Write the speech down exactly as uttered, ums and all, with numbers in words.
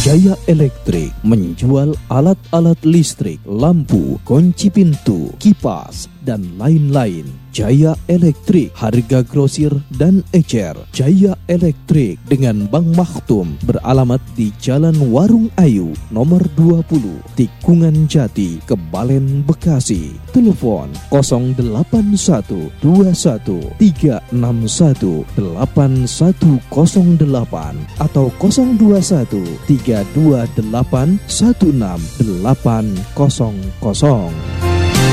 Jaya Elektrik menjual alat-alat listrik, lampu, kunci pintu, kipas, dan lain-lain. Jaya Elektrik, harga grosir dan ecer. Jaya Elektrik dengan Bang Maktum beralamat di Jalan Warung Ayu nomor dua puluh, Tikungan Jati, Kebalen, Bekasi. Telepon nol delapan satu dua satu tiga enam satu delapan satu nol delapan atau nol dua satu tiga dua delapan satu enam delapan nol nol.